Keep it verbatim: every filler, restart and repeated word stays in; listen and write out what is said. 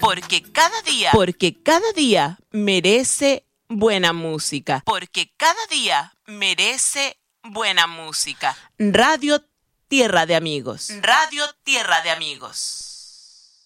Porque cada día, porque cada día merece buena música. porque cada día merece buena música. Radio Tierra de Amigos. Radio Tierra de Amigos.